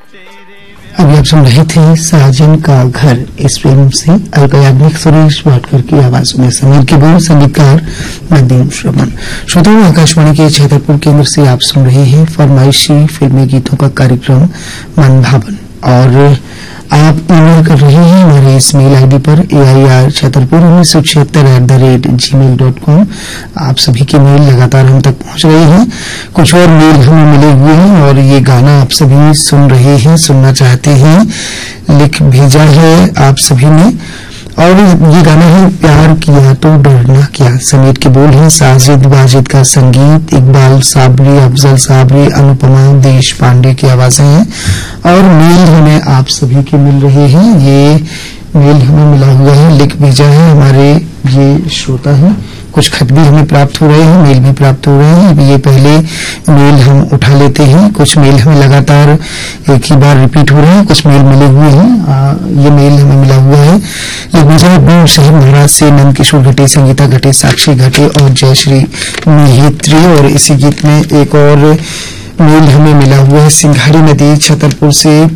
अभी आप सुन रहे थे साजन का घर इस फिल्म से अलका याग्निक सुरेश भाटकर की आवाज में समीर की बोल संगीतकार नदीम श्रवण। श्रोताओं आकाशवाणी के छतरपुर केंद्र से आप सुन रहे हैं फरमाइशी फिल्मी गीतों का कार्यक्रम मन भावन और आप ईमेल कर रहे हैं हमारे इस मेल आईडी पर air1976@gmail.com। आप सभी के मेल लगातार हम तक पहुंच रहे हैं। कुछ और मेल हमें मिले हुए हैं और ये गाना आप सभी सुन रहे हैं, सुनना चाहते हैं, लिख भेजा है आप सभी ने। और ये गाना है प्यार किया तो डरना क्या। समीर के बोल हैं, साजिद वाजिद का संगीत, इकबाल साबरी, अफजल साबरी, अनुपमा देश पांडे की आवाजें हैं और मेल हमें आप सभी के मिल रहे हैं। ये मेल हमें मिला हुआ है, लिख भेजा है हमारे ये श्रोता हैं। कुछ खत भी हमें प्राप्त हो रहे हैं, मेल भी प्राप्त हो रहे हैं। ये पहले मेल हम उठा लेते हैं। कुछ मेल हमें लगातार एक ही बार रिपीट हो रहे हैं, कुछ मेल मिले हुए हैं। ये मेल हमें मिला हुआ है, ये गुजरात दूर शहर महाराज से नंद किशोर घटे, संगीता घटे, साक्षी घटे और जयश्री मेहित्री। और इसी गीत में एक और मेल हमें मिला हुआ है सिंघाड़ी नदी छतरपुर से